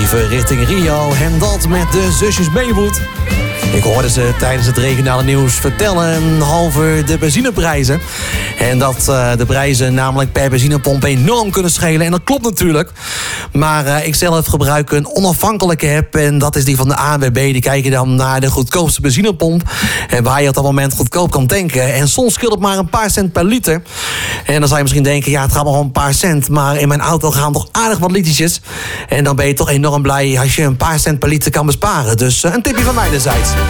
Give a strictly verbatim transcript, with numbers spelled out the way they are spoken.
Even richting Rio en dat met de zusjes Maywood. Ik hoorde ze tijdens het regionale nieuws vertellen over de benzineprijzen. En dat uh, de prijzen namelijk per benzinepomp enorm kunnen schelen. En dat klopt natuurlijk. Maar uh, ik zelf gebruik een onafhankelijke app. En dat is die van de A N W B. Die kijken dan naar de goedkoopste benzinepomp. En waar je op dat moment goedkoop kan tanken. En soms scheelt het maar een paar cent per liter. En dan zou je misschien denken, ja, het gaat maar gewoon een paar cent. Maar in mijn auto gaan toch aardig wat litertjes. En dan ben je toch enorm blij als je een paar cent per liter kan besparen. Dus uh, een tipje van mij destijds.